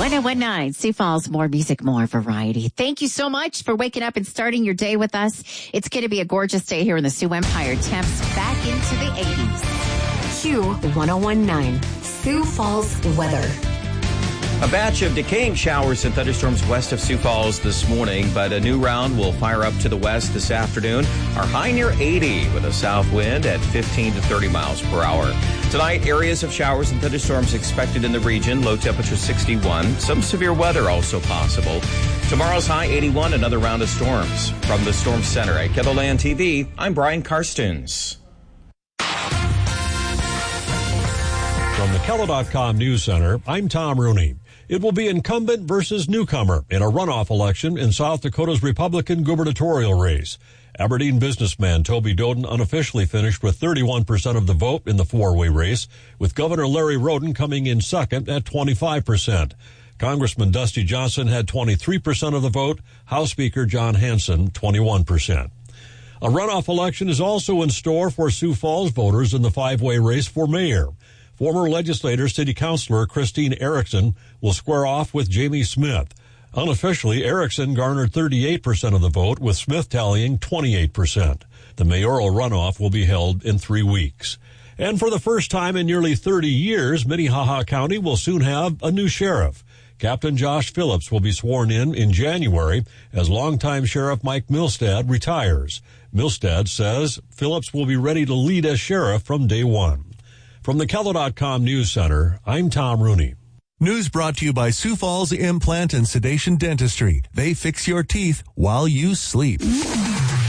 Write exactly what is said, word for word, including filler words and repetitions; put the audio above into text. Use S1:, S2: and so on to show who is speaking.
S1: one oh one point nine, Sioux Falls, more music, more variety. Thank you so much for waking up and starting your day with us. It's going to be a gorgeous day here in the Sioux Empire. Temps back into the eighties.
S2: Q one oh one point nine, Sioux Falls weather.
S3: A batch of decaying showers and thunderstorms west of Sioux Falls this morning, but a new round will fire up to the west this afternoon. Our high near eighty with a south wind at fifteen to thirty miles per hour. Tonight, areas of showers and thunderstorms expected in the region. Low temperature sixty-one. Some severe weather also possible. Tomorrow's high eighty-one, another round of storms. From the Storm Center at KELOLAND T V, I'm Brian Karstens.
S4: From the Kelo dot com News Center, I'm Tom Rooney. It will be incumbent versus newcomer in a runoff election in South Dakota's Republican gubernatorial race. Aberdeen businessman Toby Doden unofficially finished with thirty-one percent of the vote in the four-way race, with Governor Larry Roden coming in second at twenty-five percent. Congressman Dusty Johnson had twenty-three percent of the vote, House Speaker John Hanson twenty-one percent. A runoff election is also in store for Sioux Falls voters in the five-way race for mayor. Former legislator City Councilor Christine Erickson will square off with Jamie Smith. Unofficially, Erickson garnered thirty-eight percent of the vote, with Smith tallying twenty-eight percent. The mayoral runoff will be held in three weeks. And for the first time in nearly thirty years, Minnehaha County will soon have a new sheriff. Captain Josh Phillips will be sworn in in January as longtime Sheriff Mike Milstead retires. Milstead says Phillips will be ready to lead as sheriff from day one. From the Kelo dot com News Center, I'm Tom Rooney.
S5: News brought to you by Sioux Falls Implant and Sedation Dentistry. They fix your teeth while you sleep.